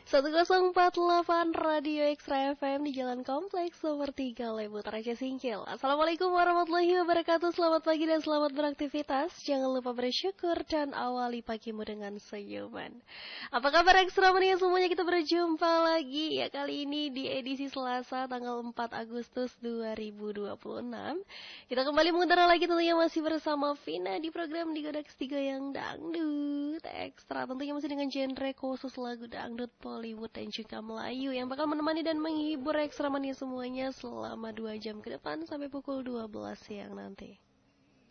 1048 Radio Extra FM di Jalan Kompleks nomor 3 Lembu Raja Singkil. Assalamualaikum warahmatullahi wabarakatuh. Selamat pagi dan selamat beraktivitas. Jangan lupa bersyukur dan awali pagimu dengan senyuman. Apa kabar Extra Mania semuanya? Kita berjumpa lagi ya kali ini di edisi Selasa tanggal 4 Agustus 2026. Kita kembali mengudara lagi tentunya masih bersama Vina di program Digodax Digoyang Dangdut Extra. Tentunya masih dengan genre khusus lagu dangdut, Bollywood dan juga Melayu yang bakal menemani dan menghibur Extra Mania semuanya selama 2 jam ke depan sampai pukul 12 siang nanti.